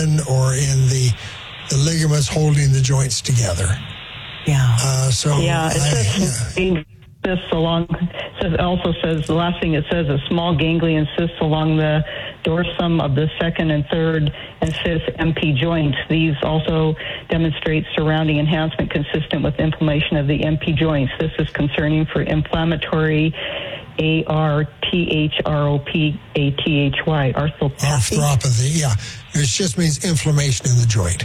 or in the ligaments holding the joints together. Yeah. It cysts along. It also says the last thing it says is small ganglion cysts along the dorsum of the second and third and fifth MP joints. These also demonstrate surrounding enhancement consistent with inflammation of the MP joints. This is concerning for inflammatory arthropathy. Arthropathy, yeah. It just means inflammation in the joint.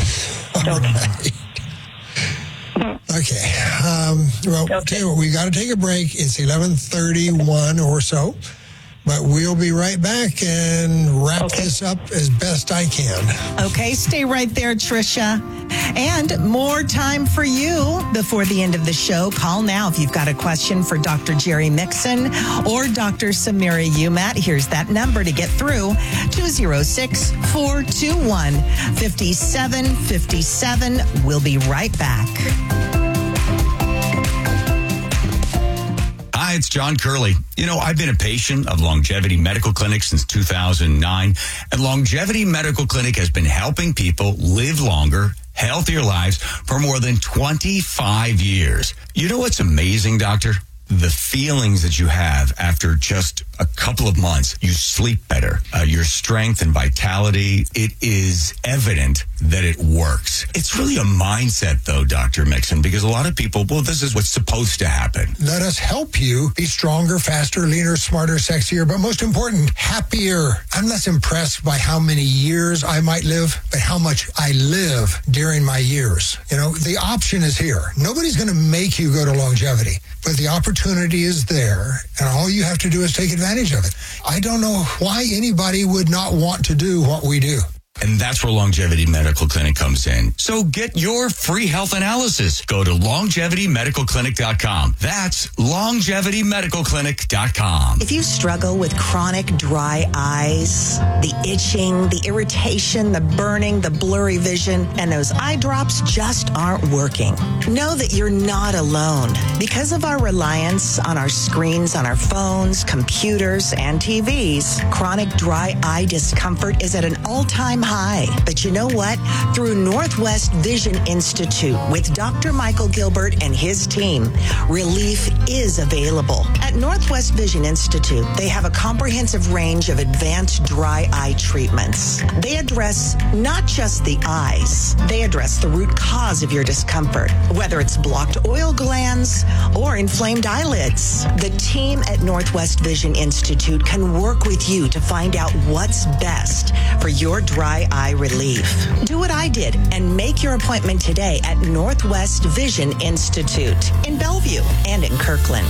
Okay. Tell you what, we got to take a break. It's 11:31 or so, but we'll be right back and wrap this up as best I can. Okay, stay right there, Tricia. And more time for you before the end of the show. Call now if you've got a question for Dr. Jerry Mixon or Dr. Samira Umat. Here's that number to get through, 206-421-5757. We'll be right back. Hi, it's John Curley. I've been a patient of Longevity Medical Clinic since 2009, and Longevity Medical Clinic has been helping people live longer, healthier lives for more than 25 years. You know what's amazing, doctor? The feelings that you have after just a couple of months. You sleep better. Your strength and vitality, it is evident that it works. It's really a mindset, though, Dr. Mixon, because a lot of people, this is what's supposed to happen. Let us help you be stronger, faster, leaner, smarter, sexier, but most important, happier. I'm less impressed by how many years I might live, but how much I live during my years. The option is here. Nobody's going to make you go to longevity, but the opportunity is there, and all you have to do is take advantage of it. I don't know why anybody would not want to do what we do. And that's where Longevity Medical Clinic comes in. So get your free health analysis. Go to LongevityMedicalClinic.com. That's LongevityMedicalClinic.com. If you struggle with chronic dry eyes, the itching, the irritation, the burning, the blurry vision, and those eye drops just aren't working, know that you're not alone. Because of our reliance on our screens, on our phones, computers, and TVs, chronic dry eye discomfort is at an all-time high. But you know what? Through Northwest Vision Institute with Dr. Michael Gilbert and his team, relief is available. At Northwest Vision Institute, they have a comprehensive range of advanced dry eye treatments. They address not just the eyes, they address the root cause of your discomfort, whether it's blocked oil glands or inflamed eyelids. The team at Northwest Vision Institute can work with you to find out what's best for your dry eye relief. Do what I did and make your appointment today at Northwest Vision Institute in Bellevue and in Kirkland.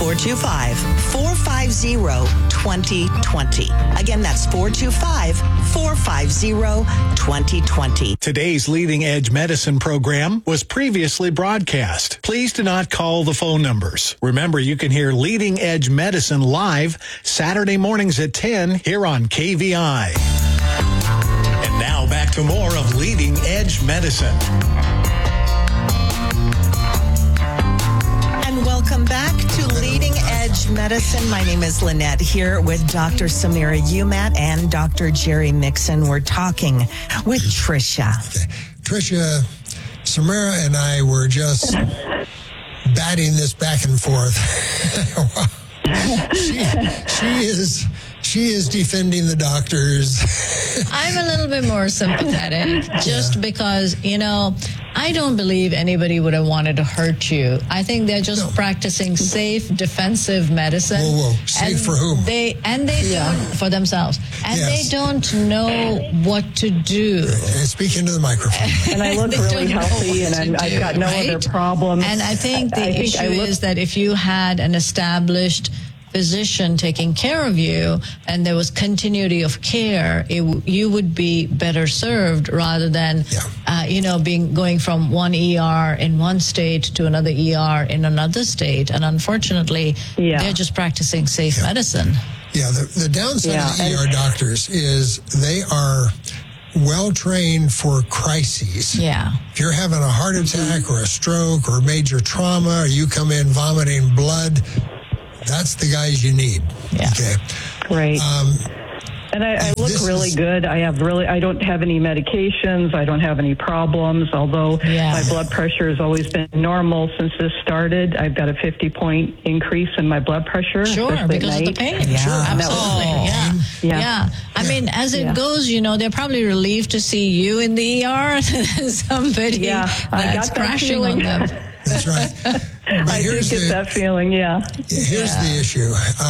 425-450-2020. Again, that's 425-450-2020. Today's Leading Edge Medicine program was previously broadcast. Please do not call the phone numbers. Remember, you can hear Leading Edge Medicine live Saturday mornings at 10 here on KVI. And now back to more of Leading Edge Medicine. And welcome back to Leading Edge Medicine. My name is Lynette here with Dr. Samira Umat and Dr. Jerry Mixon. We're talking with Tricia. Okay. Tricia, Samira and I were just batting this back and forth. She is defending the doctors. I'm a little bit more sympathetic just because, I don't believe anybody would have wanted to hurt you. I think they're just practicing safe, defensive medicine. Whoa. Safe for whom? They do it for themselves. And they don't know what to do. Speak into the microphone. And I look really healthy, and I've got no other problems. And I think the issue is that if you had an established physician taking care of you and there was continuity of care, you would be better served rather than going from one ER in one state to another ER in another state. And unfortunately, they're just practicing safe medicine. Yeah, the downside of the ER doctors is they are well-trained for crises. Yeah. If you're having a heart attack or a stroke or major trauma, or you come in vomiting blood, that's the guys you need. Yeah. Okay. Great. And I look really good. I don't have any medications. I don't have any problems, although my blood pressure has always been normal since this started. I've got a 50-point increase in my blood pressure. Sure, because of the pain. Yeah, sure, absolutely. Yeah. I mean, as it goes, they're probably relieved to see you in the ER than somebody that's crashing on them. That's right. I do get that feeling, Here's the issue.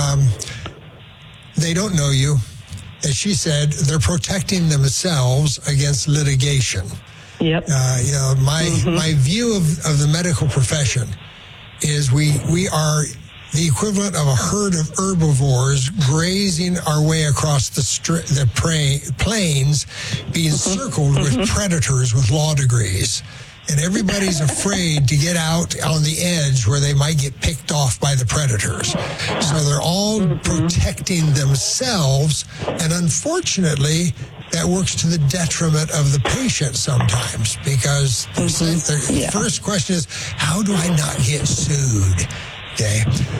They don't know you. As she said, they're protecting themselves against litigation. Yep. My view of the medical profession is we are the equivalent of a herd of herbivores grazing our way across the plains, being circled with predators with law degrees. And everybody's afraid to get out on the edge where they might get picked off by the predators. So they're all protecting themselves. And unfortunately, that works to the detriment of the patient sometimes, because the first question is, how do I not get sued? Okay.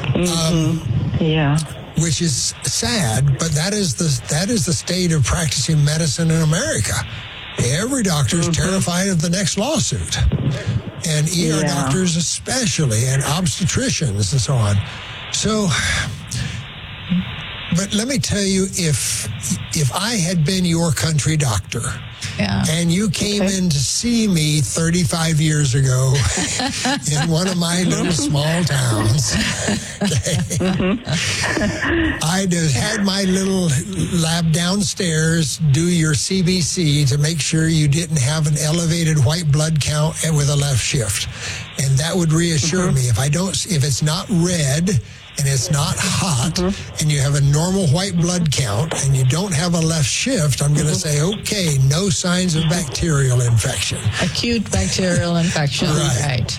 Which is sad, but that is the state of practicing medicine in America. Every doctor is terrified of the next lawsuit, and ER doctors especially, and obstetricians and so on. So, but let me tell you, if I had been your country doctor, and you came in to see me 35 years ago in one of my little small towns, I'd have had my little lab downstairs do your CBC to make sure you didn't have an elevated white blood count and with a left shift. And that would reassure me. If it's not red and it's not hot, and you have a normal white blood count and you don't have a left shift, I'm going to say, okay, no signs of bacterial infection. Acute bacterial infection. Right.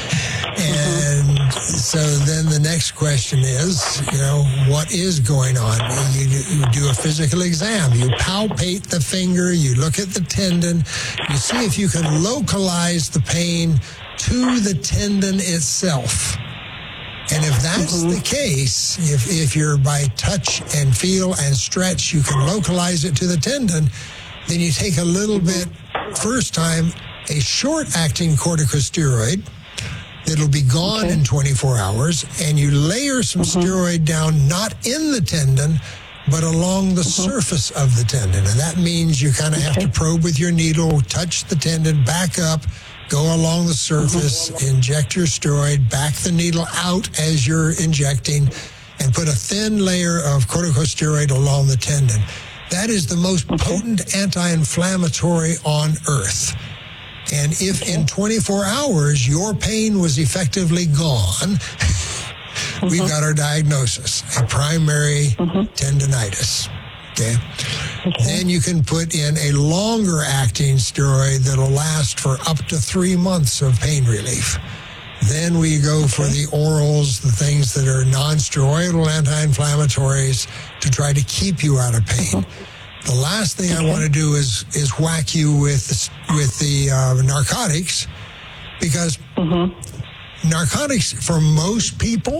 And so then the next question is, what is going on? You do a physical exam. You palpate the finger. You look at the tendon. You see if you can localize the pain to the tendon itself. And if that's the case, if you're by touch and feel and stretch, you can localize it to the tendon, then you take a little bit, first time, a short-acting corticosteroid that'll be gone in 24 hours, and you layer some steroid down, not in the tendon, but along the surface of the tendon. And that means you kind of have to probe with your needle, touch the tendon, back up, go along the surface, inject your steroid, back the needle out as you're injecting, and put a thin layer of corticosteroid along the tendon. That is the most potent anti-inflammatory on earth. And if in 24 hours your pain was effectively gone, we've got our diagnosis, a primary tendinitis. Okay. Then you can put in a longer acting steroid that'll last for up to 3 months of pain relief. Then we go for the orals, the things that are non-steroidal anti-inflammatories to try to keep you out of pain. The last thing I want to do is whack you with the narcotics, because narcotics for most people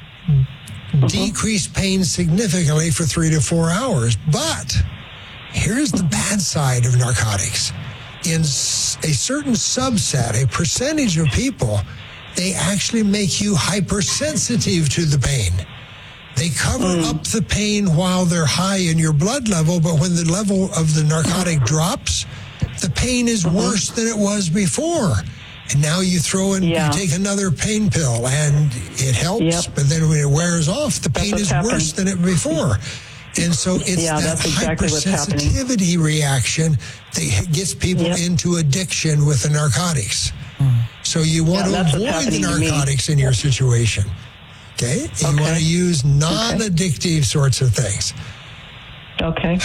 decrease pain significantly for 3 to 4 hours. But here's the bad side of narcotics. In a certain subset, a percentage of people, they actually make you hypersensitive to the pain. They cover up the pain while they're high in your blood level, but when the level of the narcotic drops, the pain is worse than it was before. And now you throw in, you take another pain pill, and it helps, but then when it wears off, the pain is worse than it before. And so it's that hypersensitivity reaction that gets people into addiction with the narcotics. So you want to avoid the narcotics in your situation. Okay? You want to use non-addictive sorts of things. Okay.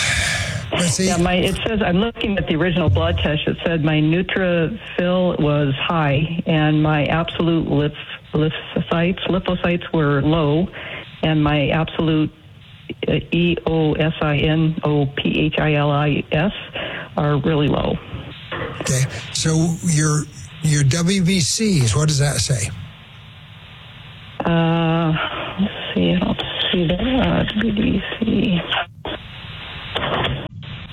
It says, I'm looking at the original blood test. It said my neutrophil was high and my absolute lymphocytes were low, and my absolute eosinophils are really low. Okay. So your WBCs, what does that say? Let's see. I don't see that. WBC.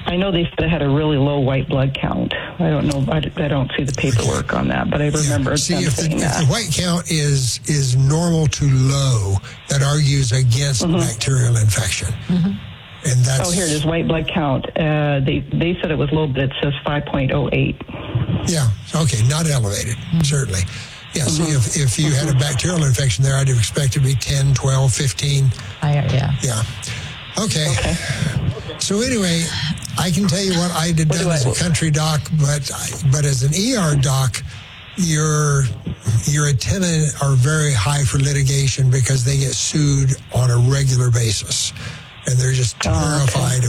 I know they said I had a really low white blood count. I don't know. I don't see the paperwork on that, but I remember See, them if saying that. the white count is normal to low, that argues against bacterial infection. And that's, Oh, here it is, white blood count. They said it was low, but it says 5.08. yeah, okay, not elevated, certainly. Yeah, see, if you had a bacterial infection there, I'd expect it to be 10, 12, 15. Higher, yeah. Yeah. Okay. So anyway, I can tell you what I did done as a country doc, but as an ER doc, your attendant are very high for litigation because they get sued on a regular basis, and they're just terrified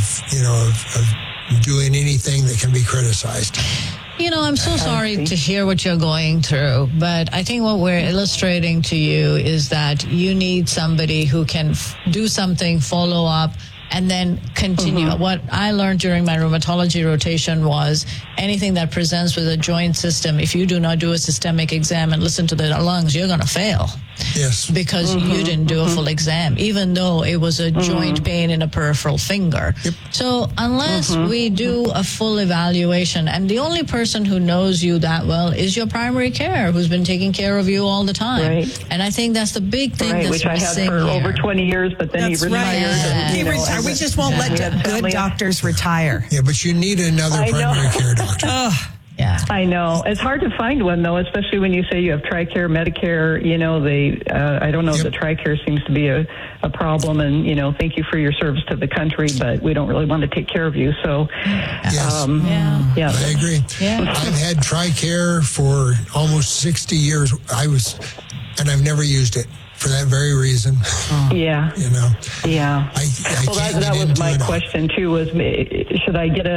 of doing anything that can be criticized. You know, I'm so sorry to hear what you're going through, but I think what we're illustrating to you is that you need somebody who can do something, follow up, and then continue. What I learned during my rheumatology rotation was anything that presents with a joint system, if you do not do a systemic exam and listen to the lungs, you're going to fail. Yes. Because you didn't do a full exam, even though it was a joint pain in a peripheral finger. Yep. So unless we do a full evaluation, and the only person who knows you that well is your primary care, who's been taking care of you all the time. Right. And I think that's the big thing that's which I had missing for here. over 20 years, but then That's he retired. right. And, He retired. We just won't let good doctors retire. Yeah, but you need another I know. primary care doctor. Yeah. I know. It's hard to find one, though, especially when you say you have TRICARE, Medicare. You know, I don't know if the TRICARE seems to be a problem. And, you know, thank you for your service to the country, but we don't really want to take care of you. So, Yes. yeah. I agree. Yeah. I've had TRICARE for almost 60 years. And I've never used it for that very reason. Yeah. You know, Yeah. I Well, can't that get was into my it. question, too, was should I get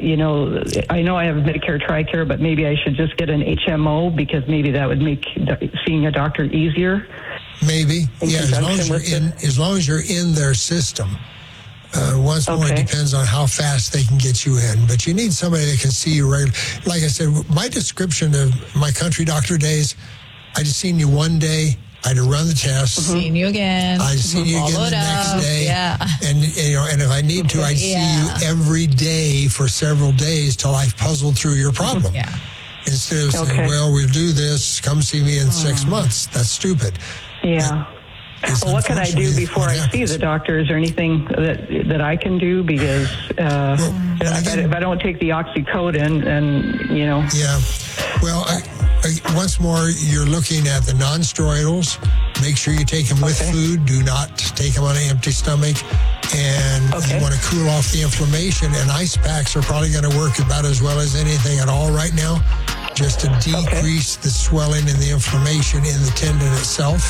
I know I have Medicare TRICARE, but maybe I should just get an HMO because maybe that would make seeing a doctor easier. Maybe. Yeah, as conjunction long as you're in their system. Once more, it depends on how fast they can get you in. But you need somebody that can see you regularly. Like I said, my description of my country doctor days, I just seen you one day. I'd run the test. Seen you again. I'd see you again the next day. Yeah. And if I need to, I'd see you every day for several days till I've puzzled through your problem. Yeah. Instead of saying, well, we'll do this, come see me in 6 months. That's stupid. Yeah. Well, what can I do before I see the doctor? Is there anything that I can do? Because if I don't take the oxycodone, and you know. Yeah. Well, once more, you're looking at the non-steroidals. Make sure you take them with food. Do not take them on an empty stomach. And you want to cool off the inflammation. And ice packs are probably going to work about as well as anything at all right now, just to decrease the swelling and the inflammation in the tendon itself.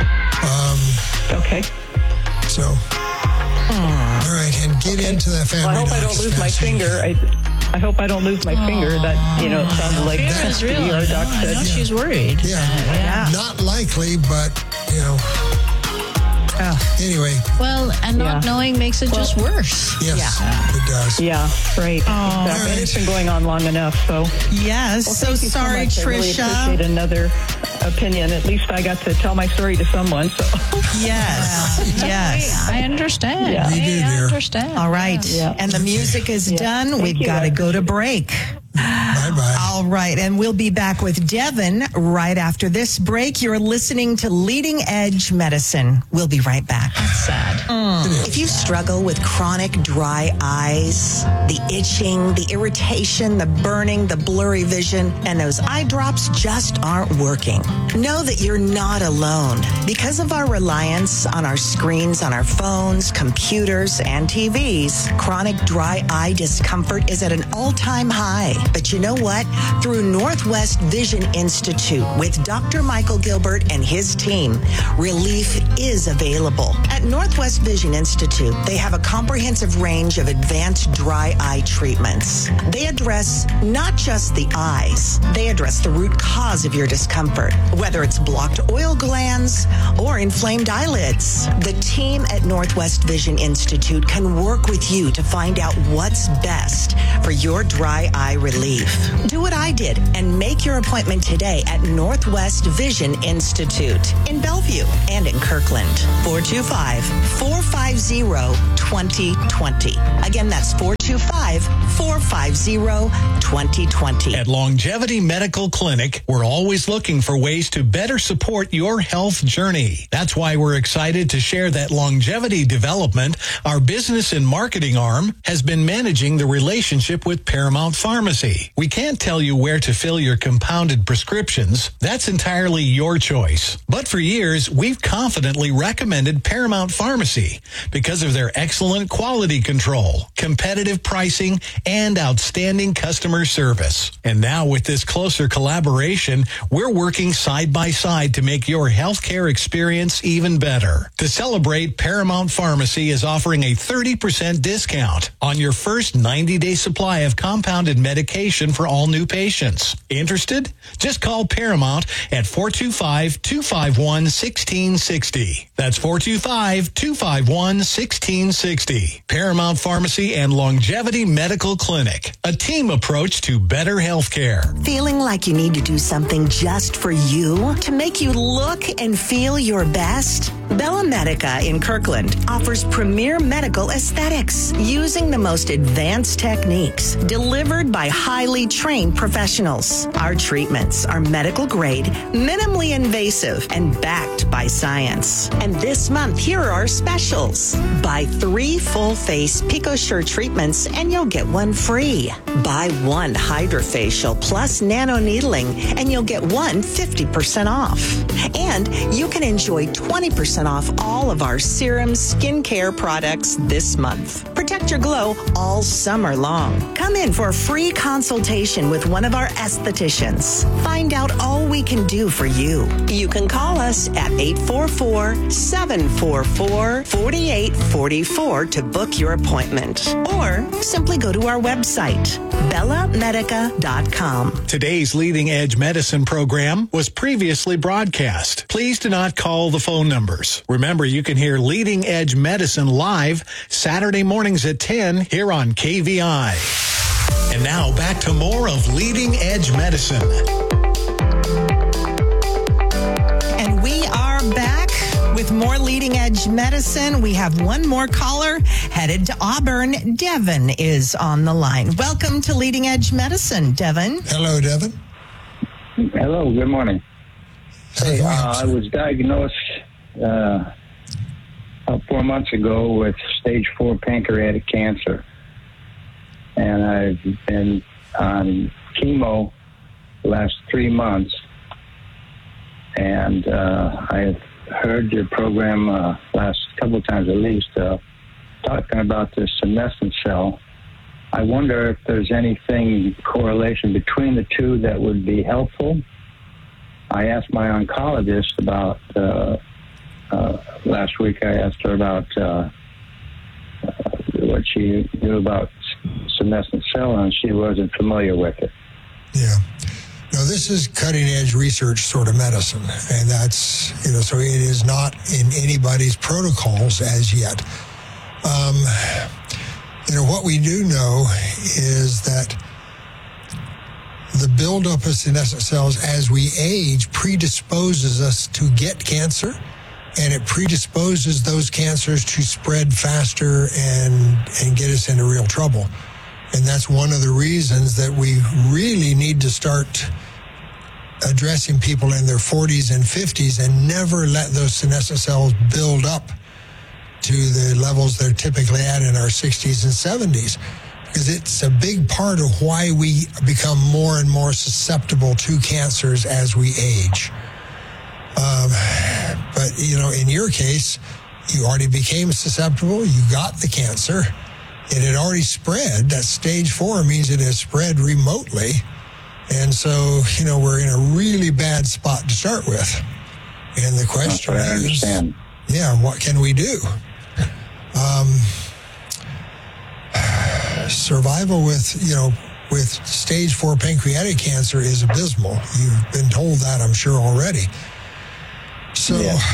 So, all right, and get into the family. Well, I hope I don't lose my finger. I hope I don't lose my finger. That, you know, it sounded like Fear is real. the ER doc said. I know she's worried. Yeah. Not likely, but, you know. Anyway. Well, and not knowing makes it just worse. Yes, it does. Yeah, right. Exactly. And it's been going on long enough, so. Yes, Well, so thank you sorry, so much. I really Tricia. appreciate another opinion. At least I got to tell my story to someone, so. Yes, yes. I understand. Yeah. We do, dear. I understand. All right. Yeah. And the music is done. Thank We've you. got to go to break. Bye-bye. All right. And we'll be back with Devin right after this break. You're listening to Leading Edge Medicine. We'll be right back. Sad. If you struggle with chronic dry eyes, the itching, the irritation, the burning, the blurry vision, and those eye drops just aren't working, know that you're not alone. Because of our reliance on our screens, on our phones, computers, and TVs, chronic dry eye discomfort is at an all-time high. But you know what? Through Northwest Vision Institute with Dr. Michael Gilbert and his team, relief is available. At Northwest Vision Institute, they have a comprehensive range of advanced dry eye treatments. They address not just the eyes, they address the root cause of your discomfort, whether it's blocked oil glands or inflamed eyelids. The team at Northwest Vision Institute can work with you to find out what's best for your dry eye relief. Do what I did and make your appointment today at Northwest Vision Institute in Bellevue and in Kirkland. 425-450-2020. Again, that's 425 425-450-2020. At Longevity Medical Clinic, we're always looking for ways to better support your health journey. That's why we're excited to share that Longevity Development, our business and marketing arm, has been managing the relationship with Paramount Pharmacy. We can't tell you where to fill your compounded prescriptions. That's entirely your choice. But for years, we've confidently recommended Paramount Pharmacy because of their excellent quality control, competitive pricing, and outstanding customer service. And now with this closer collaboration, we're working side by side to make your healthcare experience even better. To celebrate, Paramount Pharmacy is offering a 30% discount on your first 90-day supply of compounded medication for all new patients. Interested? Just call Paramount at 425-251-1660. That's 425-251-1660. Paramount Pharmacy and Longevity Medical Clinic, a team approach to better healthcare. Feeling like you need to do something just for you to make you look and feel your best? Bella Medica in Kirkland offers premier medical aesthetics using the most advanced techniques delivered by highly trained professionals. Our treatments are medical grade, minimally invasive, and backed by science. And this month, here are our specials. Buy 3 full-face PicoSure treatments and you'll get one free. Buy 1 HydraFacial plus nano needling and you'll get one 50% off. And you can enjoy 20% off all of our serum skincare products this month. Protect your glow all summer long. Come in for a free consultation with one of our estheticians. Find out all we can do for you. You can call us at 844-744-4844 to book your appointment. Or simply go to our website, bellamedica.com. Today's Leading Edge Medicine program was previously broadcast. Please do not call the phone numbers. Remember, you can hear Leading Edge Medicine live Saturday mornings at 10 here on KVI. And now back to more of Leading Edge Medicine. And we are back with more Leading Edge Medicine. We have one more caller headed to Auburn. Devin is on the line. Welcome to Leading Edge Medicine, Devin. Hello, Devin. Hello, good morning. Hey, I was diagnosed 4 months ago with stage 4 pancreatic cancer. And I've been on chemo the last 3 months. And I've heard your program last couple of times at least talking about the senescent cell. I wonder if there's anything correlation between the two that would be helpful. I asked my oncologist about last week. I asked her about what she knew about senescent cell, and she wasn't familiar with it. Yeah. No, this is cutting-edge research sort of medicine, and that's, so it is not in anybody's protocols as yet. What we do know is that the buildup of senescent cells as we age predisposes us to get cancer, and it predisposes those cancers to spread faster and get us into real trouble. And that's one of the reasons that we really need to start addressing people in their 40s and 50s and never let those senescent cells build up to the levels they're typically at in our 60s and 70s. Because it's a big part of why we become more and more susceptible to cancers as we age. But, in your case, you already became susceptible. You got the cancer. It had already spread. That stage 4 means it has spread remotely. And so, we're in a really bad spot to start with. And the question is, what can we do? Survival with stage 4 pancreatic cancer is abysmal. You've been told that, I'm sure, already. So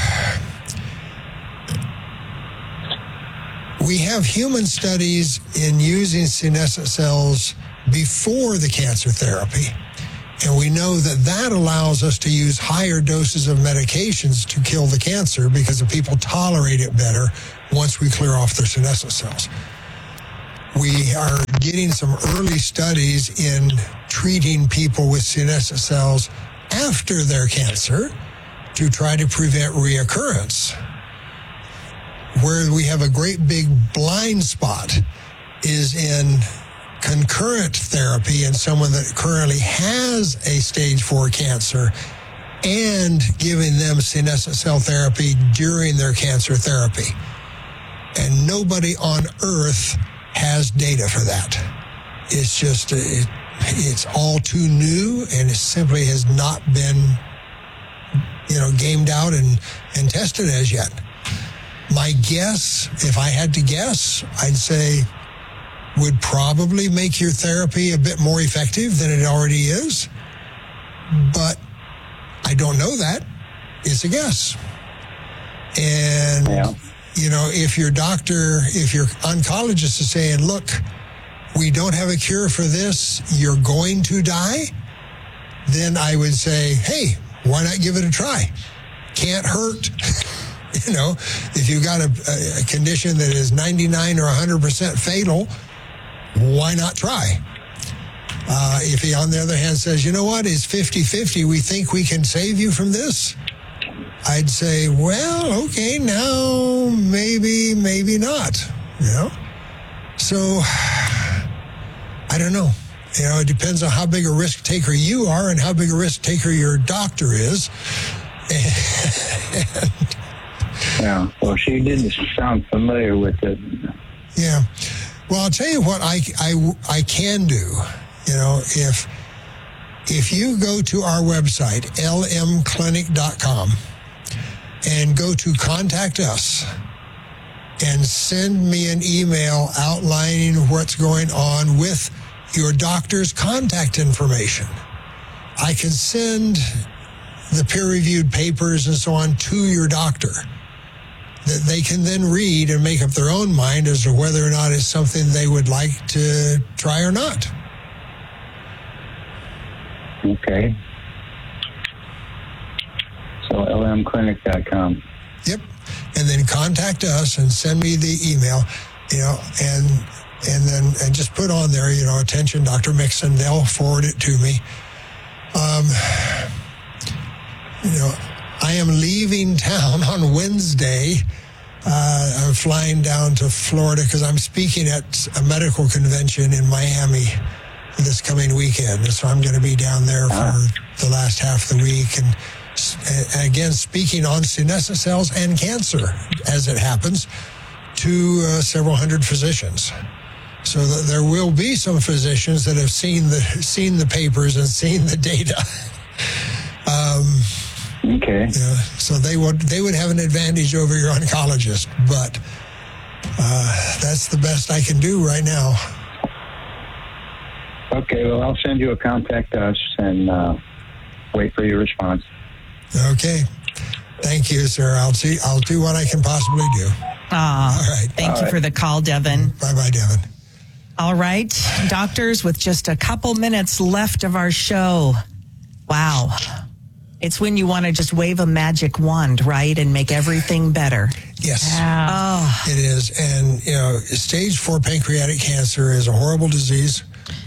we have human studies in using senescent cells before the cancer therapy. And we know that allows us to use higher doses of medications to kill the cancer because the people tolerate it better once we clear off their senescent cells. We are getting some early studies in treating people with senescent cells after their cancer to try to prevent reoccurrence. Where we have a great big blind spot is in concurrent therapy in someone that currently has a stage 4 cancer and giving them senescent cell therapy during their cancer therapy. And nobody on earth has data for that. It's just, it's all too new, and it simply has not been, gamed out and tested as yet. My guess, if I had to guess, I'd say would probably make your therapy a bit more effective than it already is. But I don't know that. It's a guess. And, if your oncologist is saying, look, we don't have a cure for this, you're going to die, then I would say, hey, why not give it a try? Can't hurt. If you've got a condition that is 99 or 100% fatal, why not try? If he, on the other hand, says, you know what, it's 50-50, we think we can save you from this, I'd say, well, okay, now maybe not, So, I don't know. It depends on how big a risk taker you are and how big a risk taker your doctor is. Yeah, well, she didn't sound familiar with it. Yeah. Well, I'll tell you what I can do. If you go to our website, lmclinic.com, and go to Contact Us and send me an email outlining what's going on with your doctor's contact information, I can send the peer-reviewed papers and so on to your doctor that they can then read and make up their own mind as to whether or not it's something they would like to try or not. Okay. So lmclinic.com. Yep. And then contact us and send me the email, and just put on there, attention, Dr. Mixon. They'll forward it to me. I am leaving town on Wednesday. I'm flying down to Florida because I'm speaking at a medical convention in Miami this coming weekend. And so I'm going to be down there for the last half of the week. And again, speaking on senescent cells and cancer, as it happens, to several hundred physicians. So there will be some physicians that have seen the papers and seen the data. Okay. So they would have an advantage over your oncologist, but that's the best I can do right now. Okay, well, I'll send you a Contact Us and wait for your response. Okay. Thank you, sir. I'll do what I can possibly do. All right. Thank you for the call, Devin. Bye-bye, Devin. All right, doctors, with just a couple minutes left of our show. Wow. It's when you want to just wave a magic wand, right, and make everything better. Yes. Oh. It is. And, stage 4 pancreatic cancer is a horrible disease.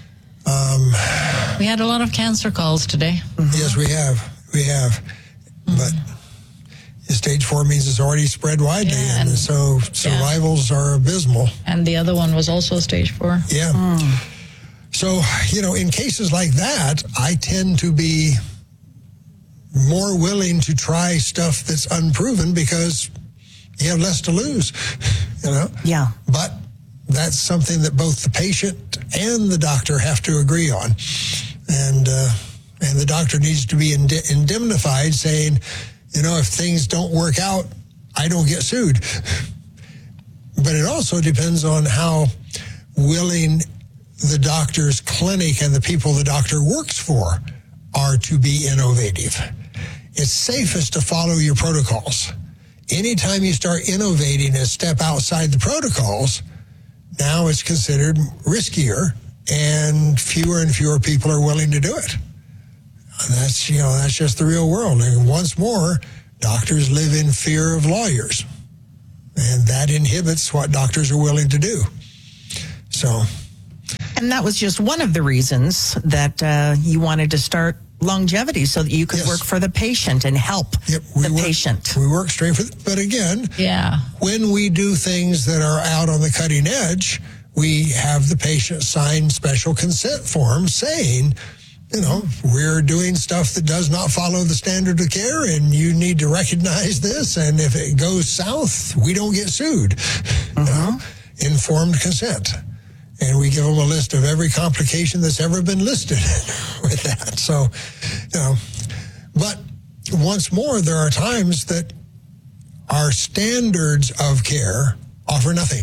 We had a lot of cancer calls today. Mm-hmm. Yes, we have. But stage 4 means it's already spread widely, and so survivals are abysmal. And the other one was also stage 4. Yeah. So, in cases like that, I tend to be more willing to try stuff that's unproven because you have less to lose, Yeah. But that's something that both the patient and the doctor have to agree on. And the doctor needs to be indemnified, saying, if things don't work out, I don't get sued. But it also depends on how willing the doctor's clinic and the people the doctor works for are to be innovative. It's safest to follow your protocols. Anytime you start innovating and step outside the protocols, now it's considered riskier, and fewer people are willing to do it. And that's just the real world. And once more, doctors live in fear of lawyers, and that inhibits what doctors are willing to do. So. And that was just one of the reasons that you wanted to start Longevity, so that you could work for the patient and help the patient. We work straight for but again, when we do things that are out on the cutting edge, we have the patient sign special consent forms saying, we're doing stuff that does not follow the standard of care, and you need to recognize this, and if it goes south, we don't get sued. Informed consent. And we give them a list of every complication that's ever been listed with that. So, but once more, there are times that our standards of care offer nothing.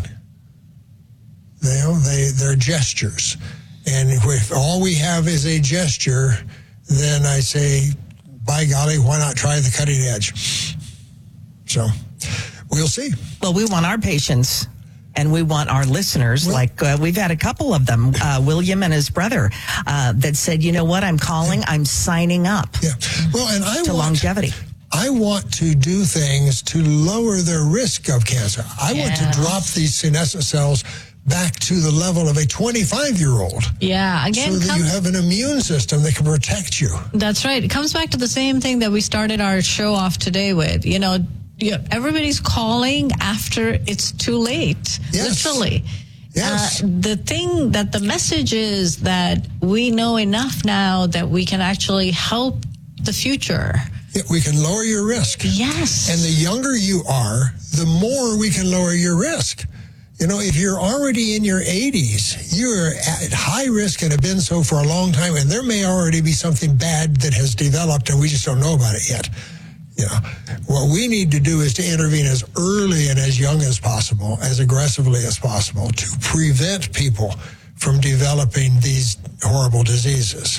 They're gestures. And if all we have is a gesture, then I say, by golly, why not try the cutting edge? So we'll see. Well, we want our patients and we want our listeners, we've had a couple of them, William and his brother, that said, you know what, I'm calling, I'm signing up to Longevity. I want to do things to lower the risk of cancer. I want to drop these senescent cells back to the level of a 25-year-old. Yeah, again, so that you have an immune system that can protect you. That's right. It comes back to the same thing that we started our show off today with. Everybody's calling after it's too late, literally. Yes. The message is that we know enough now that we can actually help the future. Yeah, we can lower your risk. Yes. And the younger you are, the more we can lower your risk. If you're already in your 80s, you're at high risk and have been so for a long time, and there may already be something bad that has developed and we just don't know about it yet. What we need to do is to intervene as early and as young as possible, as aggressively as possible, to prevent people from developing these horrible diseases.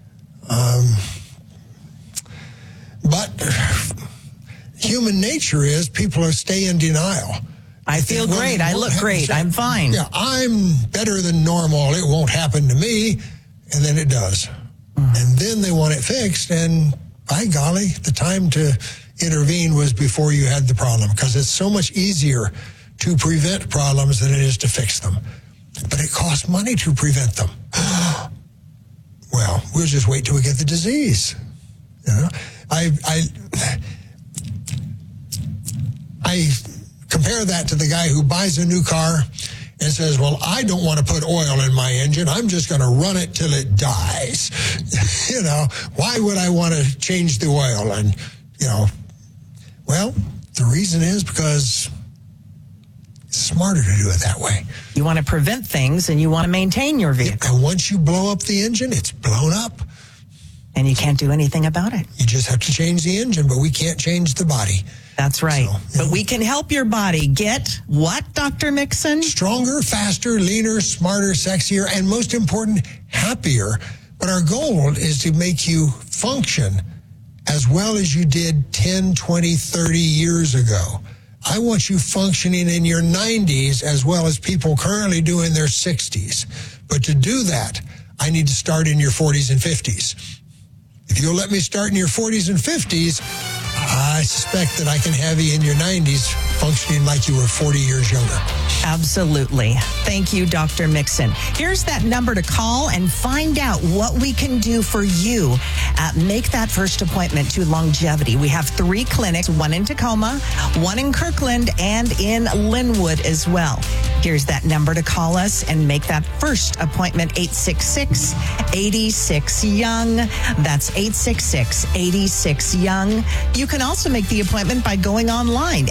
But human nature is people stay in denial. I feel great. I look great. I'm fine. Yeah, I'm better than normal. It won't happen to me. And then it does. And then they want it fixed. And by golly, the time to intervene was before you had the problem, because it's so much easier to prevent problems than it is to fix them. But it costs money to prevent them. Well, we'll just wait till we get the disease. I compare that to the guy who buys a new car and says, well, I don't want to put oil in my engine. I'm just going to run it till it dies. Why would I want to change the oil? And, well, the reason is because it's smarter to do it that way. You want to prevent things and you want to maintain your vehicle. And once you blow up the engine, it's blown up. And you can't do anything about it. You just have to change the engine, but we can't change the body. That's right. But we can help your body get what, Dr. Mixon? Stronger, faster, leaner, smarter, sexier, and most important, happier. But our goal is to make you function as well as you did 10, 20, 30 years ago. I want you functioning in your 90s as well as people currently do in their 60s. But to do that, I need to start in your 40s and 50s. If you'll let me start in your 40s and 50s, I suspect that I can have you in your 90s functioning like you were 40 years younger. Absolutely. Thank you, Dr. Mixon. Here's that number to call and find out what we can do for you. Make that first appointment to Longevity. We have 3 clinics, one in Tacoma, one in Kirkland, and in Linwood as well. Here's that number to call us and make that first appointment, 866-86-YOUNG. That's 866-86-YOUNG. You can also make the appointment by going online,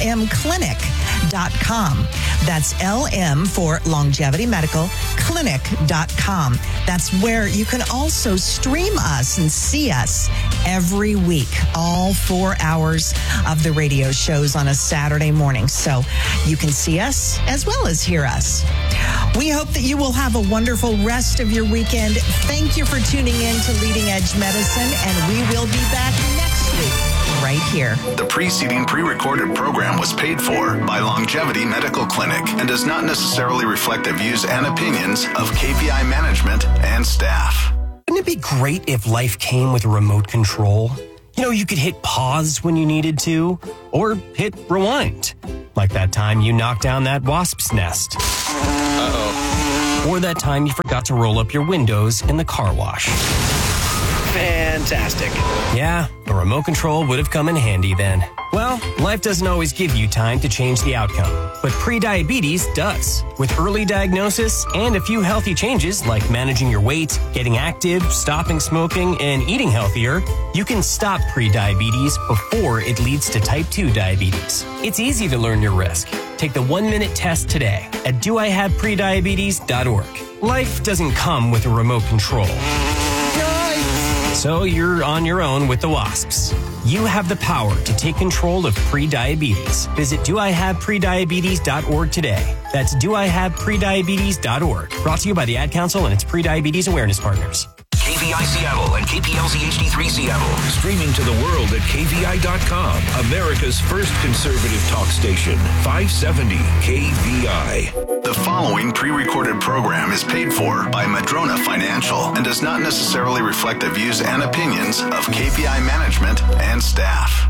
lmclinic.com. That's LM for Longevity Medical, clinic.com. That's where you can also stream us and see us every week, all 4 hours of the radio shows on a Saturday morning. So you can see us as well as hear us. We hope that you will have a wonderful rest of your weekend. Thank you for tuning in to Leading Edge Medicine, and we will be back next week right here. The preceding pre-recorded program was paid for by Longevity Medical Clinic and does not necessarily reflect the views and opinions of KPI management and staff. Wouldn't it be great if life came with a remote control? You could hit pause when you needed to, or hit rewind. Like that time you knocked down that wasp's nest. Uh-oh. Or that time you forgot to roll up your windows in the car wash. Fantastic. Yeah, a remote control would have come in handy then. Well, life doesn't always give you time to change the outcome, but prediabetes does. With early diagnosis and a few healthy changes like managing your weight, getting active, stopping smoking, and eating healthier, you can stop prediabetes before it leads to type 2 diabetes. It's easy to learn your risk. Take the 1-minute test today at doihaveprediabetes.org. Life doesn't come with a remote control. So you're on your own with the wasps. You have the power to take control of prediabetes. Visit doihaveprediabetes.org today. That's doihaveprediabetes.org. Brought to you by the Ad Council and its Prediabetes Awareness Partners. KVI Seattle and KPLZ HD3 Seattle. Streaming to the world at KVI.com. America's first conservative talk station. 570 KVI. The following pre-recorded program is paid for by Madrona Financial and does not necessarily reflect the views and opinions of KPI management and staff.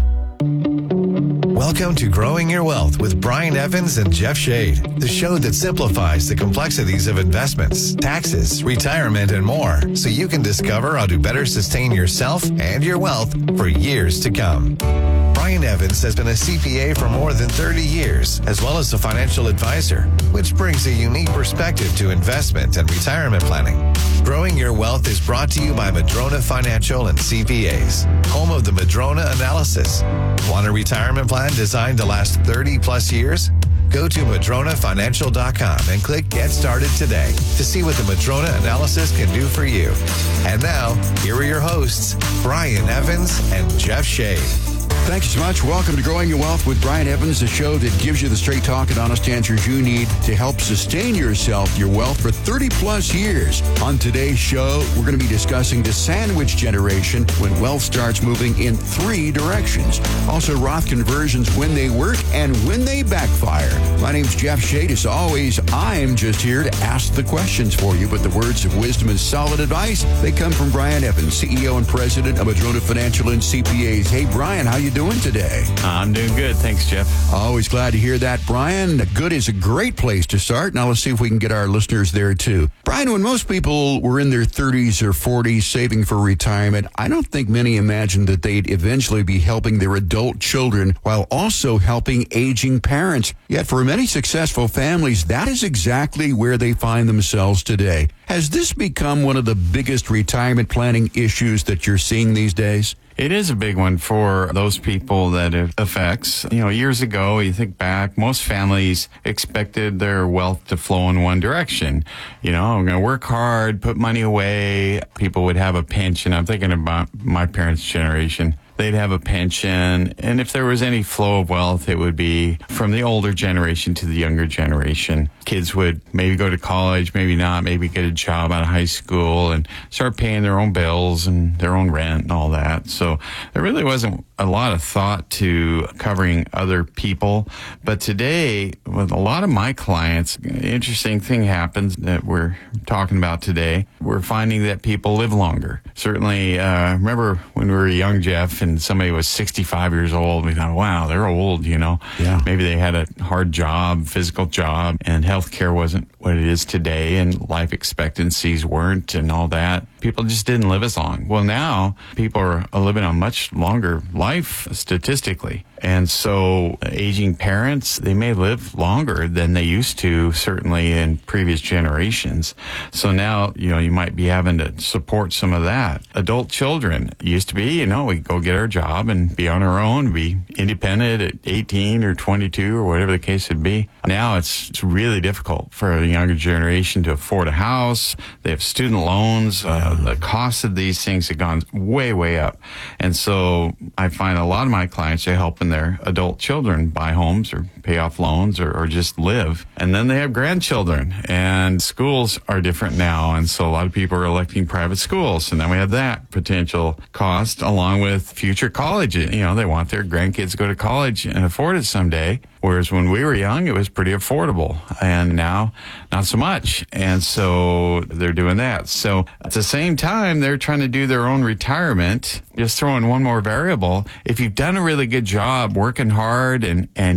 Welcome to Growing Your Wealth with Brian Evans and Jeff Shade, the show that simplifies the complexities of investments, taxes, retirement, and more, so you can discover how to better sustain yourself and your wealth for years to come. Brian Evans has been a CPA for more than 30 years, as well as a financial advisor, which brings a unique perspective to investment and retirement planning. Growing Your Wealth is brought to you by Madrona Financial and CPAs, home of the Madrona Analysis. Want a retirement plan designed to last 30 plus years? Go to MadronaFinancial.com and click Get Started today to see what the Madrona Analysis can do for you. And now, here are your hosts, Brian Evans and Jeff Shade. Thank you so much. Welcome to Growing Your Wealth with Brian Evans, the show that gives you the straight talk and honest answers you need to help sustain yourself, your wealth for 30 plus years. On today's show, we're going to be discussing the sandwich generation when wealth starts moving in 3 directions. Also, Roth conversions when they work and when they backfire. My name's Jeff Shade. As always, I'm just here to ask the questions for you, but the words of wisdom and solid advice, they come from Brian Evans, CEO and President of Madrona Financial and CPAs. Hey, Brian, how you doing today? I'm doing good. Thanks, Jeff. Always glad to hear that, Brian. Good is a great place to start. Now let's see if we can get our listeners there too. Brian, when most people were in their 30s or 40s saving for retirement, I don't think many imagined that they'd eventually be helping their adult children while also helping aging parents. Yet for many successful families, that is exactly where they find themselves today. Has this become one of the biggest retirement planning issues that you're seeing these days? It is a big one for those people that it affects. You know, years ago, you think back, most families expected their wealth to flow in one direction. You know, I'm going to work hard, put money away. People would have a pension. I'm thinking about my parents' generation. They'd have a pension, and if there was any flow of wealth, it would be from the older generation to the younger generation. Kids would maybe go to college, maybe not, maybe get a job out of high school and start paying their own bills and their own rent and all that. So there really wasn't a lot of thought to covering other people. But today, with a lot of my clients, an interesting thing happens that we're talking about today. We're finding that people live longer. Certainly, remember when we were young, Jeff, and somebody was 65 years old, we thought, wow, they're old, you know. Yeah. Maybe they had a hard job, physical job, and healthcare wasn't what it is today, and life expectancies weren't, and all that. People just didn't live as long. Well, now people are living a much longer life statistically. And so aging parents, they may live longer than they used to, certainly in previous generations. So now, you know, you might be having to support some of that. Adult children used to be, you know, we go get our job and be on our own, be independent at 18 or 22 or whatever the case would be. Now it's really difficult for the younger generation to afford a house. They have student loans. The cost of these things have gone way, way up. And so I find a lot of my clients are helping their adult children buy homes or pay off loans or just live. And then they have grandchildren, and schools are different now. And so a lot of people are electing private schools. And then we have that potential cost along with future college. You know, they want their grandkids to go to college and afford it someday. Whereas when we were young, it was pretty affordable, and now not so much. And so they're doing that. So at the same time, they're trying to do their own retirement. Just throw in one more variable. If you've done a really good job working hard and you've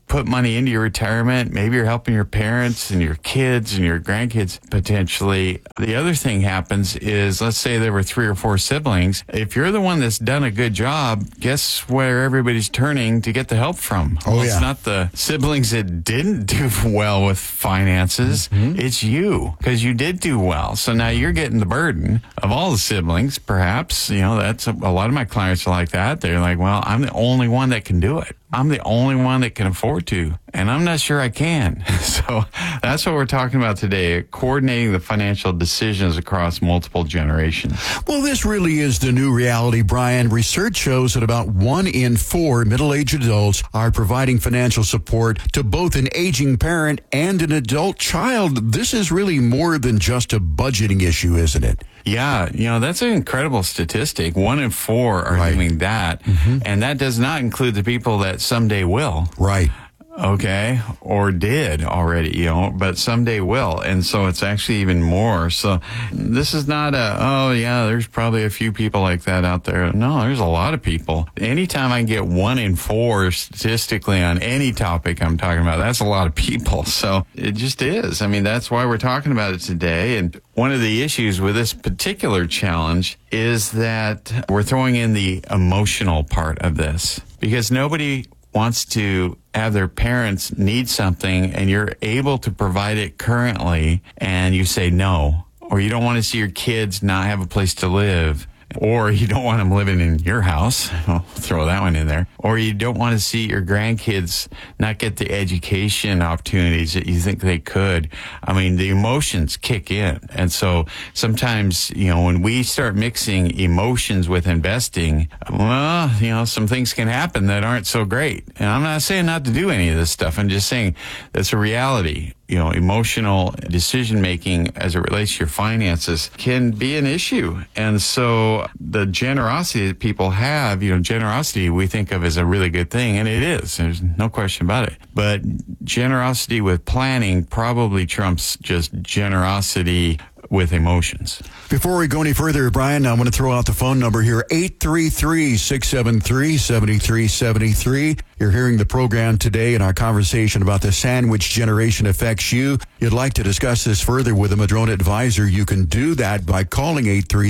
put money into your retirement. Maybe you're helping your parents and your kids and your grandkids potentially. The other thing happens is, let's say there were 3 or 4 siblings. If you're the one that's done a good job, guess where everybody's turning to get the help from? Oh, well, yeah. It's not the siblings that didn't do well with finances. It's you, because you did do well. So now you're getting the burden of all the siblings, perhaps. That's a lot of my clients are like that. They're like, well, I'm the only one that can do it. I'm the only one that can afford to, and I'm not sure I can. So that's what we're talking about today, coordinating the financial decisions across multiple generations. Well, this really is the new reality, Brian. Research shows that about 1 in 4 middle-aged adults are providing financial support to both an aging parent and an adult child. This is really more than just a budgeting issue, isn't it? Yeah, that's an incredible statistic. 1 in 4 are doing that. And that does not include the people that someday will. Right. Okay, or did already, but someday will. And so it's actually even more. So this is not there's probably a few people like that out there. No, there's a lot of people. Anytime I can get 1 in 4 statistically on any topic I'm talking about, that's a lot of people. So it just is. I mean, that's why we're talking about it today. And one of the issues with this particular challenge is that we're throwing in the emotional part of this, because nobody wants to have their parents need something and you're able to provide it currently and you say no, or you don't want to see your kids not have a place to live, or you don't want them living in your house. I'll throw that one in there. Or you don't want to see your grandkids not get the education opportunities that you think they could. I mean, the emotions kick in. And so sometimes, when we start mixing emotions with investing, well, some things can happen that aren't so great. And I'm not saying not to do any of this stuff. I'm just saying that's a reality. Emotional decision-making as it relates to your finances can be an issue. And so the generosity that people have, generosity we think of as a really good thing, and it is. There's no question about it. But generosity with planning probably trumps just generosity with emotions. Before we go any further, Brian, I want to throw out the phone number here, 833-673-7373. You're hearing the program today, and our conversation about the sandwich generation affects you. You'd like to discuss this further with a Madrona advisor, you can do that by calling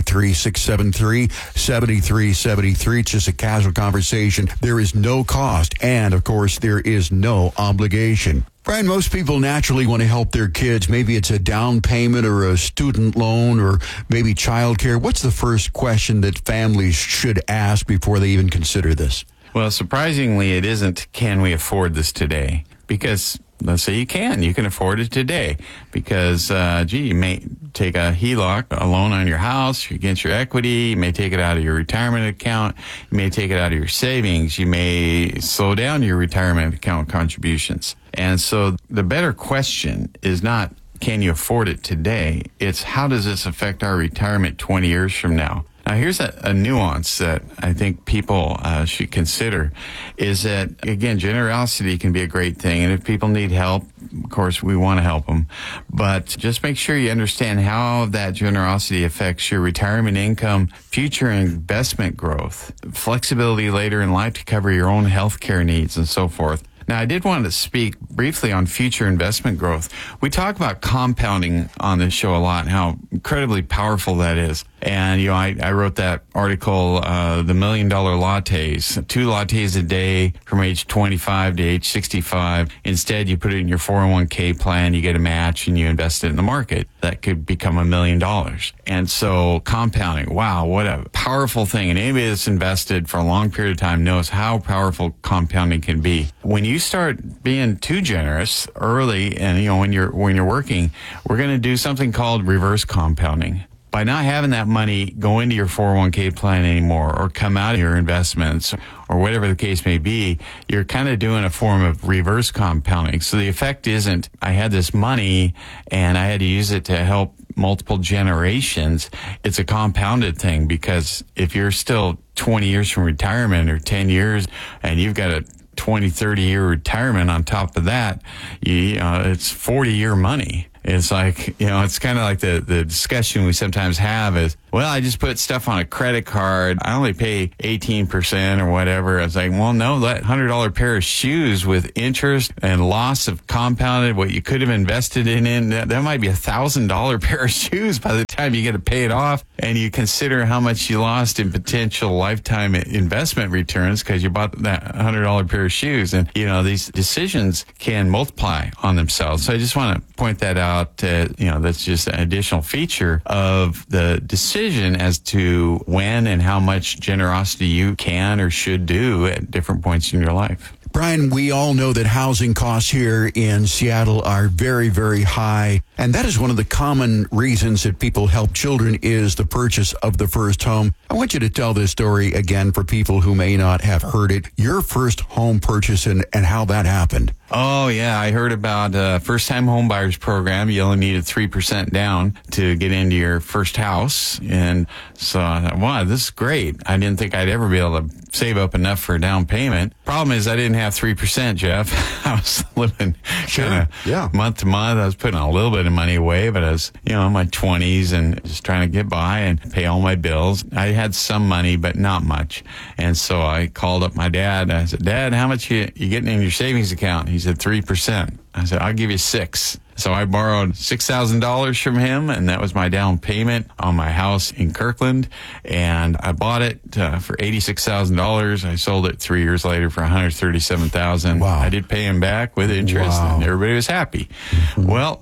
833-673-7373. It's just a casual conversation. There is no cost, and, of course, there is no obligation. Brian, most people naturally want to help their kids. Maybe it's a down payment or a student loan or maybe childcare. What's the first question that families should ask before they even consider this? Well, surprisingly, it isn't, can we afford this today? Because let's say you can afford it today because, you may take a HELOC, a loan on your house against your equity. You may take it out of your retirement account. You may take it out of your savings. You may slow down your retirement account contributions. And so the better question is not, can you afford it today? It's, how does this affect our retirement 20 years from now? Now, here's a nuance that I think people should consider is that, again, generosity can be a great thing. And if people need help, of course, we want to help them. But just make sure you understand how that generosity affects your retirement income, future investment growth, flexibility later in life to cover your own health care needs, and so forth. Now, I did want to speak briefly on future investment growth. We talk about compounding on this show a lot and how incredibly powerful that is. And, I wrote that article, The $1 Million Lattes, 2 lattes a day from age 25 to age 65. Instead, you put it in your 401k plan, you get a match, and you invest it in the market. That could become $1 million. And so compounding, wow, what a powerful thing. And anybody that's invested for a long period of time knows how powerful compounding can be. When you start being too generous early and, when you're working, we're going to do something called reverse compounding. By not having that money go into your 401k plan anymore or come out of your investments or whatever the case may be, you're kind of doing a form of reverse compounding. So the effect isn't, I had this money and I had to use it to help multiple generations. It's a compounded thing, because if you're still 20 years from retirement or 10 years and you've got a 20, 30-year retirement on top of that, it's 40-year money. It's like, it's kind of like the discussion we sometimes have is, well, I just put stuff on a credit card. I only pay 18% or whatever. I was like, well, no, that $100 pair of shoes with interest and loss of compounded what you could have invested in that might be $1,000 pair of shoes by the time you get to pay it off. And you consider how much you lost in potential lifetime investment returns because you bought that $100 pair of shoes. And, these decisions can multiply on themselves. So I just want to point that out. That's just an additional feature of the decision as to when and how much generosity you can or should do at different points in your life. Brian, we all know that housing costs here in Seattle are very, very high. And that is one of the common reasons that people help children is the purchase of the first home. I want you to tell this story again for people who may not have heard it. Your first home purchase and how that happened. Oh, yeah. I heard about a first-time home buyers program. You only needed 3% down to get into your first house. And so I thought, wow, this is great. I didn't think I'd ever be able to save up enough for a down payment. Problem is I didn't have 3%, Jeff. I was living kind of month to month. I was putting a little bit of money away, but I was, in my 20s and just trying to get by and pay all my bills. I had some money, but not much. And so I called up my dad. I said, Dad, how much you getting in your savings account? He said, 3%. I said, I'll give you 6%. So I borrowed $6,000 from him, and that was my down payment on my house in Kirkland. And I bought it for $86,000. I sold it 3 years later for $137,000. Wow. I did pay him back with interest, and everybody was happy. Well,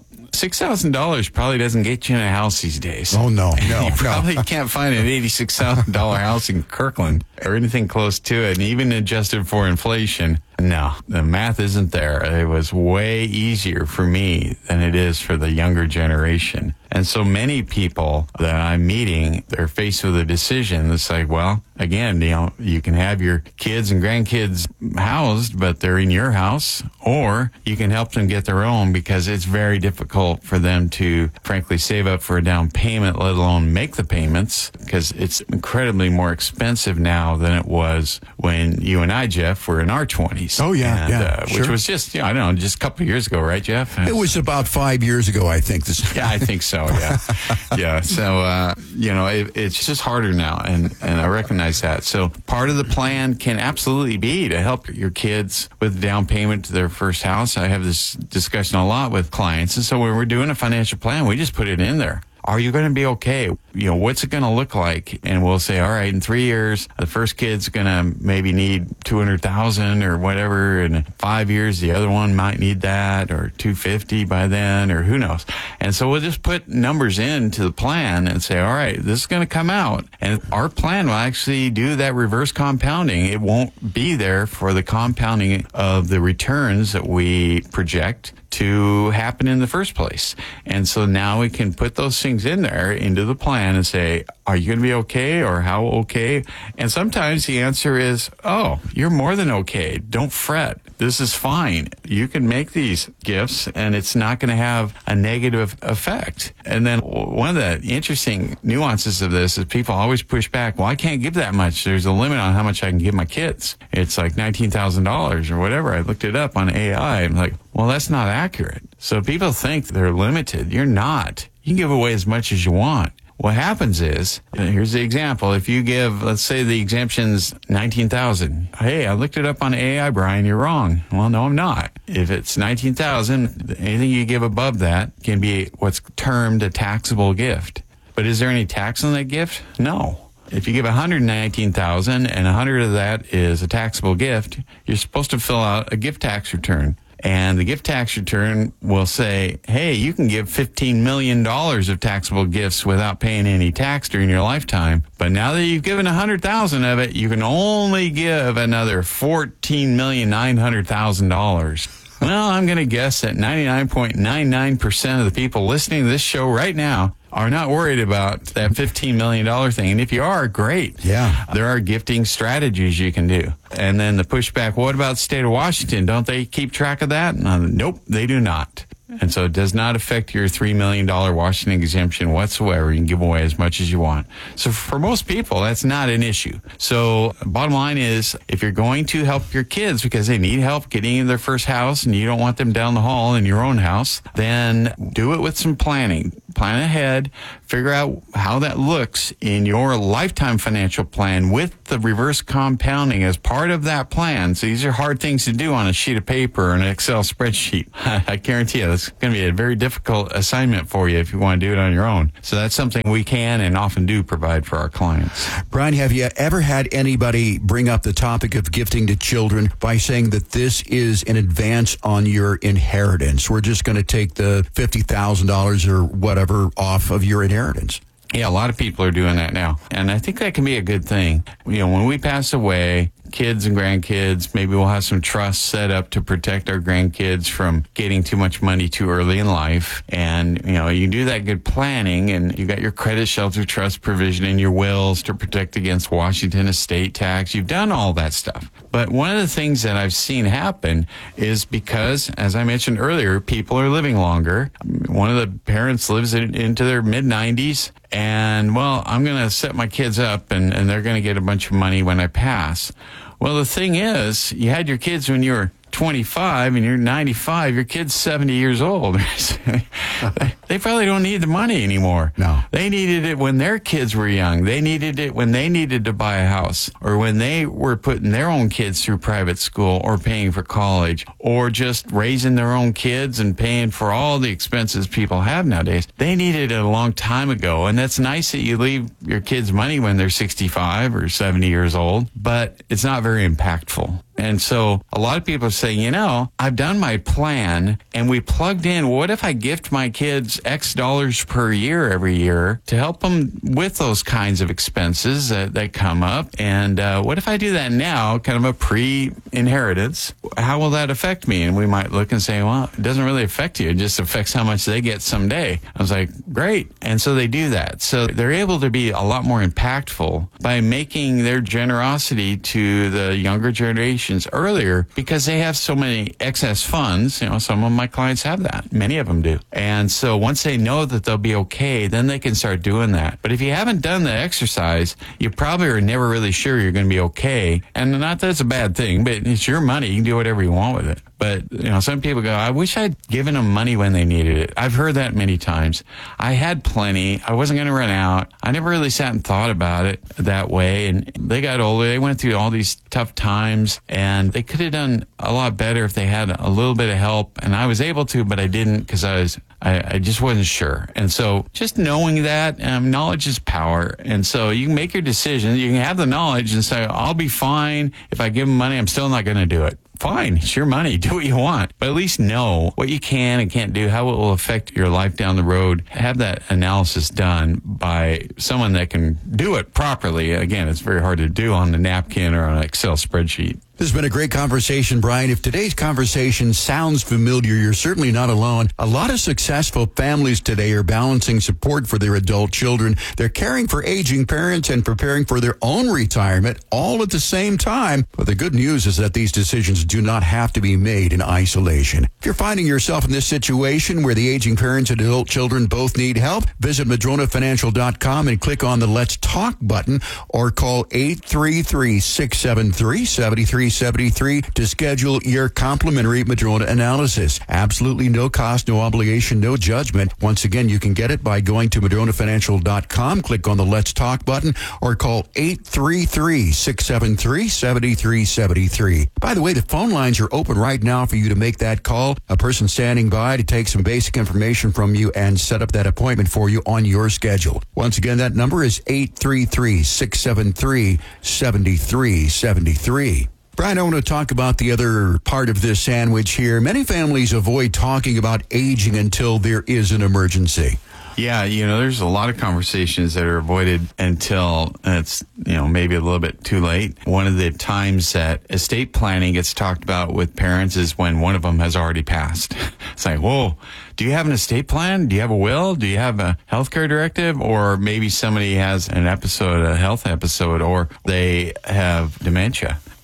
$6,000 probably doesn't get you in a house these days. Oh, no. You probably can't find an $86,000 house in Kirkland or anything close to it. And even adjusted for inflation, no, the math isn't there. It was way easier for me than it is for the younger generation. And so many people that I'm meeting, they're faced with a decision that's like, well, again, you can have your kids and grandkids housed, but they're in your house, or you can help them get their own because it's very difficult for them to, frankly, save up for a down payment, let alone make the payments, because it's incredibly more expensive now than it was when you and I, Jeff, were in our 20s. Oh, yeah, Which was just, just a couple of years ago, right, Jeff? It was about 5 years ago, I think. Yeah, I think so. Yeah. So, it's just harder now. And I recognize that. So part of the plan can absolutely be to help your kids with down payment to their first house. I have this discussion a lot with clients. And so when we're doing a financial plan, we just put it in there. Are you going to be okay? What's it going to look like? And we'll say, all right, in 3 years, the first kid's going to maybe need $200,000 or whatever. And in 5 years, the other one might need that or $250 by then, or who knows. And so we'll just put numbers into the plan and say, all right, this is going to come out. And our plan will actually do that reverse compounding. It won't be there for the compounding of the returns that we project to happen in the first place. And so now we can put those things in there into the plan and say, are you going to be okay, or how okay? And sometimes the answer is, oh, you're more than okay. Don't fret. This is fine. You can make these gifts and it's not going to have a negative effect. And then one of the interesting nuances of this is people always push back, well, I can't give that much. There's a limit on how much I can give my kids. It's like $19,000 or whatever. I looked it up on AI. I'm like, well, that's not accurate. So people think they're limited. You're not. You can give away as much as you want. What happens is, here's the example. If you give, let's say the exemption's $19,000. Hey, I looked it up on AI, Brian, you're wrong. Well, no, I'm not. If it's $19,000, anything you give above that can be what's termed a taxable gift. But is there any tax on that gift? No. If you give $119,000 and $100 of that is a taxable gift, you're supposed to fill out a gift tax return. And the gift tax return will say, hey, you can give $15 million of taxable gifts without paying any tax during your lifetime. But now that you've given $100,000 of it, you can only give another $14,900,000. Well, I'm going to guess that 99.99% of the people listening to this show right now are not worried about that $15 million thing. And if you are, great. Yeah. There are gifting strategies you can do. And then the pushback, what about the state of Washington? Don't they keep track of that? Nope, they do not. And so it does not affect your $3 million Washington exemption whatsoever. You can give away as much as you want. So for most people, that's not an issue. So bottom line is, if you're going to help your kids because they need help getting in their first house and you don't want them down the hall in your own house, then do it with some planning. Plan ahead, figure out how that looks in your lifetime financial plan with the reverse compounding as part of that plan. So these are hard things to do on a sheet of paper or an Excel spreadsheet. I guarantee you that's going to be a very difficult assignment for you if you want to do it on your own. So that's something we can and often do provide for our clients. Brian, have you ever had anybody bring up the topic of gifting to children by saying that this is an advance on your inheritance? We're just going to take the $50,000 or whatever off of your inheritance. Yeah, a lot of people are doing that now. And I think that can be a good thing. You know, when we pass away, kids and grandkids, maybe we'll have some trusts set up to protect our grandkids from getting too much money too early in life. And, you know, you do that good planning and you got your credit shelter trust provision in your wills to protect against Washington estate tax. You've done all that stuff. But one of the things that I've seen happen is because, as I mentioned earlier, people are living longer. One of the parents lives into their mid-90s. And, well, I'm going to set my kids up and they're going to get a bunch of money when I pass. Well, the thing is, you had your kids when you were 25 and you're 95, your kid's 70 years old. They probably don't need the money anymore. No. They needed it when their kids were young. They needed it when they needed to buy a house or when they were putting their own kids through private school or paying for college or just raising their own kids and paying for all the expenses people have nowadays. They needed it a long time ago. And that's nice that you leave your kids money when they're 65 or 70 years old, but it's not very impactful. And so a lot of people are saying, you know, I've done my plan and we plugged in, what if I gift my kids X dollars per year every year to help them with those kinds of expenses that come up? And what if I do that now, kind of a pre-inheritance? How will that affect me? And we might look and say, well, it doesn't really affect you. It just affects how much they get someday. I was like, great. And so they do that. So they're able to be a lot more impactful by making their generosity to the younger generation earlier because they have so many excess funds. You know, some of my clients have that. Many of them do. And so once they know that they'll be okay, then they can start doing that. But if you haven't done the exercise, you probably are never really sure you're going to be okay. And not that it's a bad thing, but it's your money. You can do whatever you want with it. But, you know, some people go, I wish I'd given them money when they needed it. I've heard that many times. I had plenty. I wasn't going to run out. I never really sat and thought about it that way. And they got older. They went through all these tough times and they could have done a lot better if they had a little bit of help. And I was able to, but I didn't because I just wasn't sure. And so just knowing that, knowledge is power. And so you can make your decision. You can have the knowledge and say, I'll be fine. If I give them money, I'm still not going to do it. Fine, it's your money. Do what you want. But at least know what you can and can't do, how it will affect your life down the road. Have that analysis done by someone that can do it properly. Again, it's very hard to do on the napkin or on an Excel spreadsheet. This has been a great conversation, Brian. If today's conversation sounds familiar, you're certainly not alone. A lot of successful families today are balancing support for their adult children. They're caring for aging parents and preparing for their own retirement all at the same time. But the good news is that these decisions do not have to be made in isolation. If you're finding yourself in this situation where the aging parents and adult children both need help, visit MadronaFinancial.com and click on the Let's Talk button or call 833-673-7373 to schedule your complimentary Madrona analysis. Absolutely no cost, no obligation, no judgment. Once again, you can get it by going to MadronaFinancial.com, click on the Let's Talk button, or call 833-673-7373. By the way, the phone lines are open right now for you to make that call. A person standing by to take some basic information from you and set up that appointment for you on your schedule. Once again, that number is 833-673-7373. Brian, I want to talk about the other part of this sandwich here. Many families avoid talking about aging until there is an emergency. Yeah, you know, there's a lot of conversations that are avoided until it's, you know, maybe a little bit too late. One of the times that estate planning gets talked about with parents is when one of them has already passed. It's like, whoa, do you have an estate plan? Do you have a will? Do you have a healthcare directive? Or maybe somebody has an episode, a health episode, or they have dementia.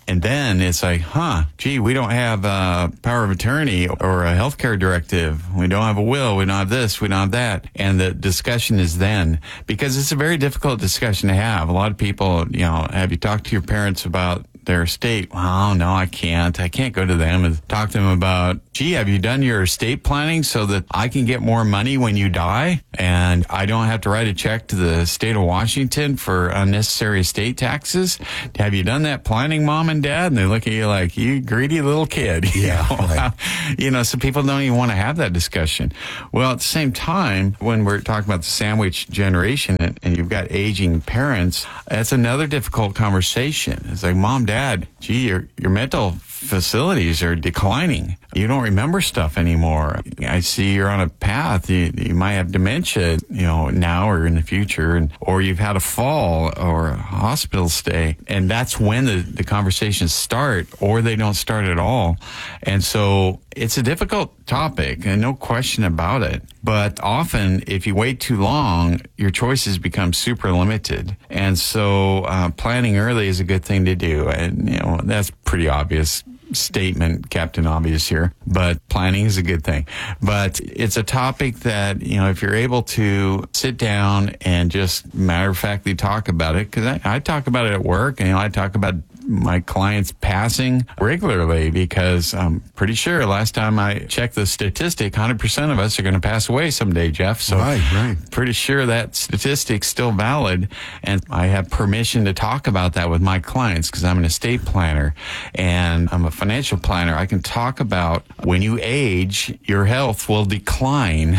And then it's like, gee, we don't have a power of attorney or a healthcare directive. We don't have a will. We don't have this. We don't have that. And the discussion is then, because it's a very difficult discussion to have. A lot of people, have you talked to your parents about their estate? Well, no, I can't go to them and talk to them about, gee, have you done your estate planning so that I can get more money when you die and I don't have to write a check to the state of Washington for unnecessary estate taxes? Have you done that planning, Mom and Dad? And they look at you like, you greedy little kid. Yeah. Right. So people don't even want to have that discussion. Well, at the same time, when we're talking about the sandwich generation and you've got aging parents, that's another difficult conversation. It's like, Mom, Dad, gee, your mental facilities are declining. You don't remember stuff anymore. I see you're on a path. You might have dementia, now or in the future, or you've had a fall or a hospital stay. And that's when the conversations start, or they don't start at all. And so it's a difficult topic, and no question about it. But often, if you wait too long, your choices become super limited. And so planning early is a good thing to do. And, that's pretty obvious statement, Captain Obvious here, but planning is a good thing. But it's a topic that, if you're able to sit down and just matter-of-factly talk about it, because I talk about it at work, and I talk about my clients passing regularly, because I'm pretty sure last time I checked the statistic, 100% of us are going to pass away someday, Jeff. So right. Pretty sure that statistic's still valid. And I have permission to talk about that with my clients because I'm an estate planner and I'm a financial planner. I can talk about when you age, your health will decline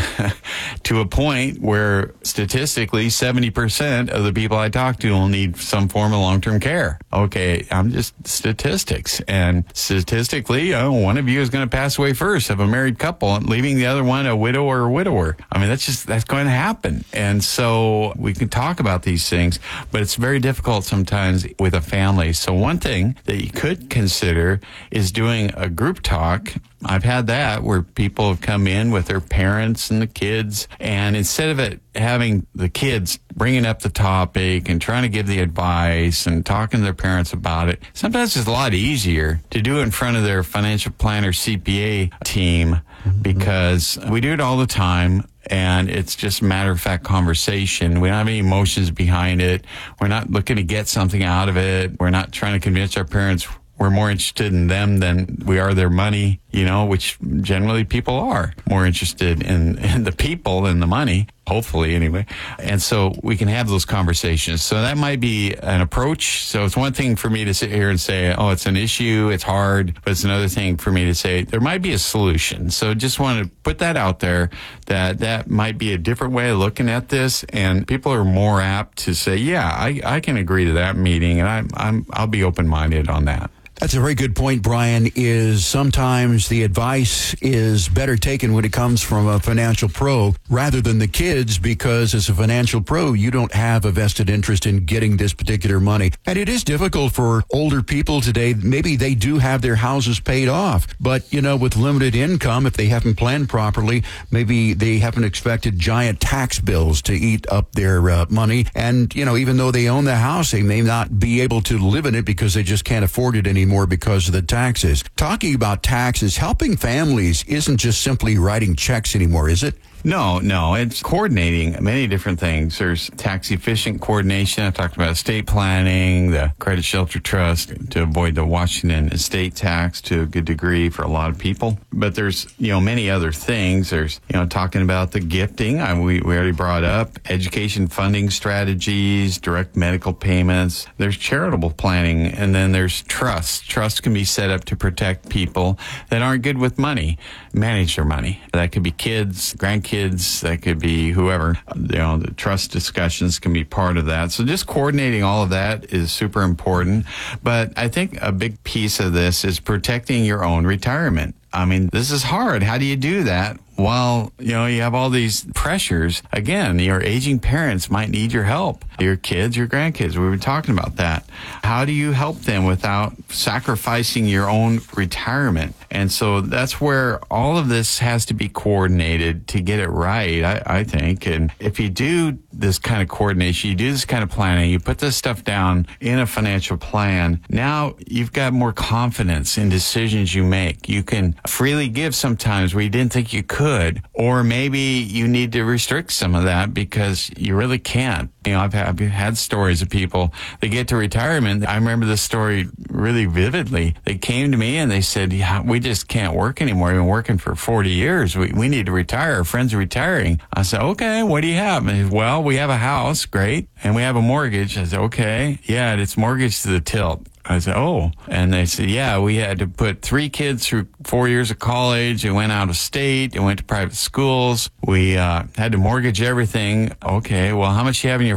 to a point where statistically 70% of the people I talk to will need some form of long-term care. Okay, I'm just statistics. And statistically, one of you is going to pass away first of a married couple, and leaving the other one a widow or a widower. I mean, that's going to happen. And so we can talk about these things, but it's very difficult sometimes with a family. So one thing that you could consider is doing a group talk. I've had that where people have come in with their parents and the kids, and instead of it having the kids bringing up the topic and trying to give the advice and talking to their parents about it, sometimes it's a lot easier to do it in front of their financial planner CPA team, because we do it all the time. And it's just matter-of-fact conversation. We don't have any emotions behind it. We're not looking to get something out of it. We're not trying to convince our parents we're more interested in them than we are their money, which generally people are more interested in the people than the money, hopefully anyway. And so we can have those conversations. So that might be an approach. So it's one thing for me to sit here and say, oh, it's an issue, it's hard, but it's another thing for me to say there might be a solution. So just want to put that out there, that might be a different way of looking at this. And people are more apt to say, yeah, I can agree to that meeting, and I'll be open-minded on that. That's a very good point, Brian, is sometimes the advice is better taken when it comes from a financial pro rather than the kids, because as a financial pro, you don't have a vested interest in getting this particular money. And it is difficult for older people today. Maybe they do have their houses paid off, but, with limited income, if they haven't planned properly, maybe they haven't expected giant tax bills to eat up their money. And, even though they own the house, they may not be able to live in it because they just can't afford it anymore because of the taxes. Talking about taxes, helping families isn't just simply writing checks anymore, is it? No, it's coordinating many different things. There's tax efficient coordination. I talked about estate planning, the credit shelter trust to avoid the Washington estate tax to a good degree for a lot of people. But there's, many other things. There's, talking about the gifting. We already brought up education funding strategies, direct medical payments. There's charitable planning, and then there's trust. Trust can be set up to protect people that aren't good with money, manage their money. That could be kids, grandkids, that could be whoever. The trust discussions can be part of that. So just coordinating all of that is super important. But I think a big piece of this is protecting your own retirement. I mean, this is hard. How do you do that? while, you have all these pressures. Again, your aging parents might need your help. Your kids, your grandkids, we were talking about that. How do you help them without sacrificing your own retirement? And so that's where all of this has to be coordinated to get it right, I think. And if you do this kind of coordination, you do this kind of planning, you put this stuff down in a financial plan, now you've got more confidence in decisions you make. You can freely give sometimes where you didn't think you could, or maybe you need to restrict some of that because you really can't. I've had stories of people, they get to retirement. I remember this story really vividly. They came to me and they said, yeah, we just can't work anymore. We've been working for 40 years. We need to retire. Our friends are retiring. I said, okay, what do you have? And he said, well, we have a house, great, and we have a mortgage. I said, okay, yeah, it's mortgaged to the tilt. I said, oh. And they said, yeah, we had to put 3 kids through 4 years of college. They went out of state. They went to private schools. We had to mortgage everything. Okay, well, how much do you have in your